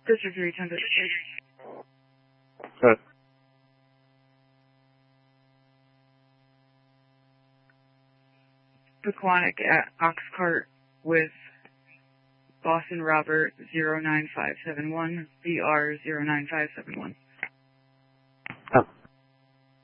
District 3, Tempest. Good. Pequannock at Oxcart with Boston Robert 09571, BR 09571. Oh.